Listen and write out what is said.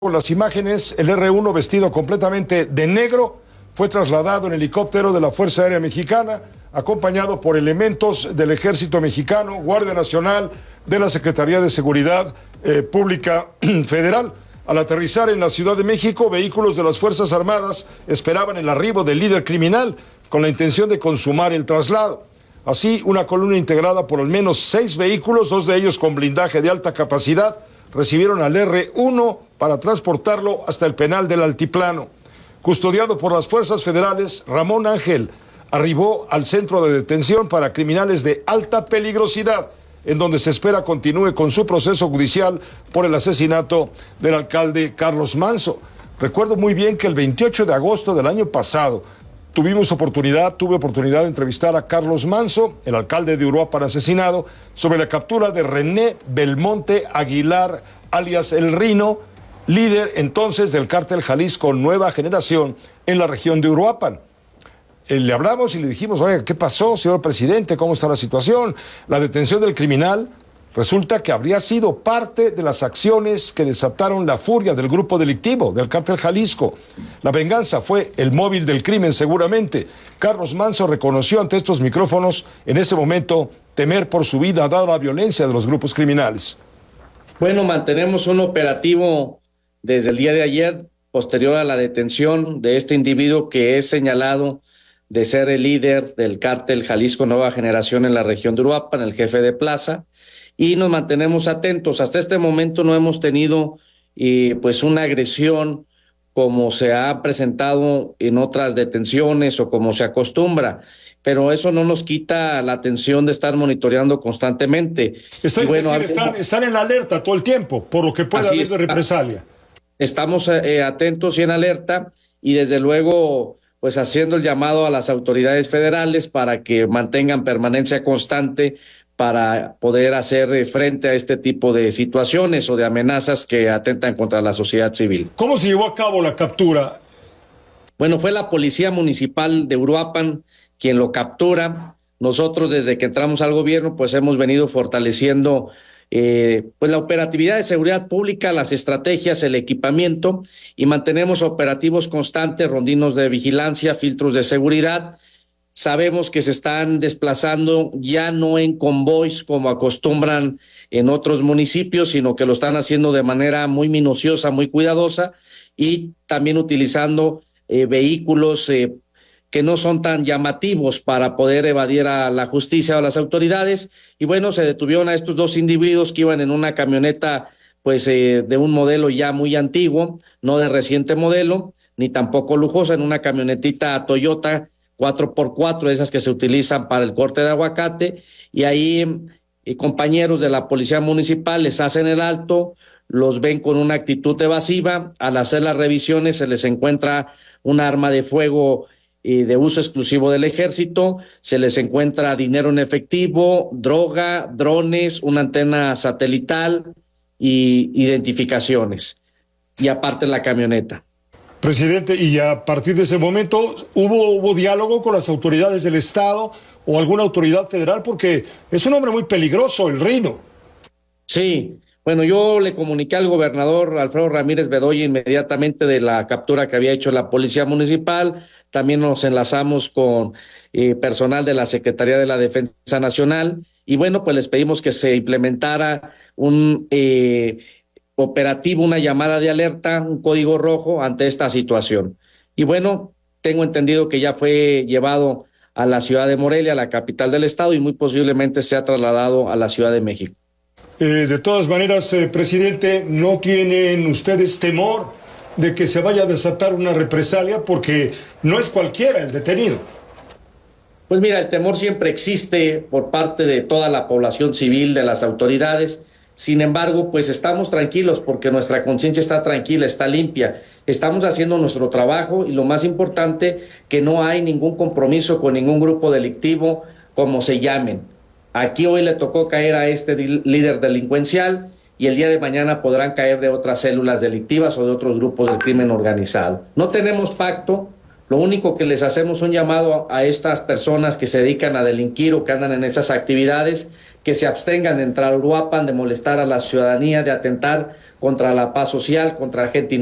Con las imágenes, el R1 vestido completamente de negro fue trasladado en helicóptero de la Fuerza Aérea Mexicana, acompañado por elementos del Ejército Mexicano, Guardia Nacional, de la Secretaría de Seguridad Pública Federal. Al aterrizar en la Ciudad de México, vehículos de las Fuerzas Armadas esperaban el arribo del líder criminal con la intención de consumar el traslado. Así, una columna integrada por al menos 6 vehículos, 2 de ellos con blindaje de alta capacidad, recibieron al R1 para transportarlo hasta el penal del Altiplano. Custodiado por las fuerzas federales, Ramón Ángel arribó al centro de detención para criminales de alta peligrosidad, en donde se espera continúe con su proceso judicial por el asesinato del alcalde Carlos Manzo. Recuerdo muy bien que el 28 de agosto del año pasado tuve oportunidad de entrevistar a Carlos Manzo, el alcalde de Uruapan asesinado, sobre la captura de René Belmonte Aguilar, alias El Rino, líder entonces del cártel Jalisco Nueva Generación en la región de Uruapan. Le hablamos y le dijimos, oye, ¿qué pasó, señor presidente? ¿Cómo está la situación? La detención del criminal resulta que habría sido parte de las acciones que desataron la furia del grupo delictivo, del cártel Jalisco. La venganza fue el móvil del crimen, seguramente. Carlos Manzo reconoció ante estos micrófonos, en ese momento, temer por su vida dada la violencia de los grupos criminales. Bueno, mantenemos un operativo desde el día de ayer, posterior a la detención de este individuo que es señalado de ser el líder del cártel Jalisco Nueva Generación en la región de Uruapan, el jefe de plaza, y nos mantenemos atentos. Hasta este momento no hemos tenido pues una agresión como se ha presentado en otras detenciones o como se acostumbra, pero eso no nos quita la atención de estar monitoreando constantemente. Están en alerta todo el tiempo por lo que pueda haber de represalia. Estamos atentos y en alerta, y desde luego pues haciendo el llamado a las autoridades federales para que mantengan permanencia constante para poder hacer frente a este tipo de situaciones o de amenazas que atentan contra la sociedad civil. ¿Cómo se llevó a cabo la captura? Bueno, fue la Policía Municipal de Uruapan quien lo captura. Nosotros desde que entramos al gobierno pues hemos venido fortaleciendo pues la operatividad de seguridad pública, las estrategias, el equipamiento, y mantenemos operativos constantes, rondinos de vigilancia, filtros de seguridad. Sabemos que se están desplazando ya no en convoys como acostumbran en otros municipios, sino que lo están haciendo de manera muy minuciosa, muy cuidadosa, y también utilizando vehículos que no son tan llamativos para poder evadir a la justicia o a las autoridades. Y bueno, se detuvieron a estos 2 individuos que iban en una camioneta pues de un modelo ya muy antiguo, no de reciente modelo, ni tampoco lujosa, en una camionetita Toyota 4x4, esas que se utilizan para el corte de aguacate, y ahí compañeros de la Policía Municipal les hacen el alto, los ven con una actitud evasiva. Al hacer las revisiones se les encuentra un arma de fuego de uso exclusivo del ejército, se les encuentra dinero en efectivo, droga, drones, una antena satelital y identificaciones, y aparte la camioneta. Presidente, y a partir de ese momento, ¿hubo diálogo con las autoridades del Estado o alguna autoridad federal? Porque es un hombre muy peligroso, el Rino. Sí, bueno, yo le comuniqué al gobernador Alfredo Ramírez Bedoya inmediatamente de la captura que había hecho la Policía Municipal. También nos enlazamos con personal de la Secretaría de la Defensa Nacional, y bueno, pues les pedimos que se implementara un operativo, una llamada de alerta, un código rojo ante esta situación. Y bueno, tengo entendido que ya fue llevado a la ciudad de Morelia, la capital del estado, y muy posiblemente sea trasladado a la Ciudad de México. De todas maneras, presidente, ¿no tienen ustedes temor de que se vaya a desatar una represalia? Porque no es cualquiera el detenido. Pues mira, el temor siempre existe por parte de toda la población civil, de las autoridades. Sin embargo, pues estamos tranquilos porque nuestra conciencia está tranquila, está limpia. Estamos haciendo nuestro trabajo, y lo más importante, que no hay ningún compromiso con ningún grupo delictivo, como se llamen. Aquí hoy le tocó caer a este líder delincuencial, y el día de mañana podrán caer de otras células delictivas o de otros grupos del crimen organizado. No tenemos pacto. Lo único que les hacemos es un llamado a estas personas que se dedican a delinquir o que andan en esas actividades, que se abstengan de entrar a Uruapan, de molestar a la ciudadanía, de atentar contra la paz social, contra gente